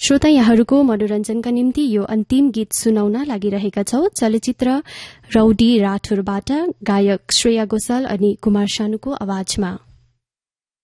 श्रोता यहाँहरूको मनोरञ्जनका निम्ति यो अन्तिम गीत सुनाउन लागिरहेका छौं। चलचित्र रौडी राठौरबाट गायक श्रेया घोषाल अनि कुमार सानुको आवाजमा